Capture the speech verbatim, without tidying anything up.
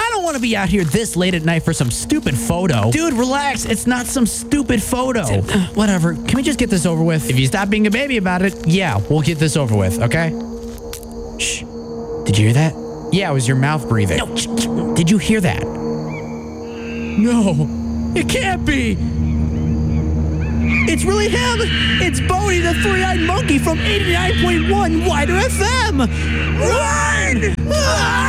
I don't want to be out here this late at night for some stupid photo. Dude, relax. It's not some stupid photo. Whatever. Can we just get this over with? If you stop being a baby about it, yeah, we'll get this over with, okay? Shh. Did you hear that? Yeah, it was your mouth breathing. No. Shh, shh. Did you hear that? No. It can't be. It's really him. It's Bodie, the three-eyed monkey from eighty-nine point one Wider F M. Run! Ah!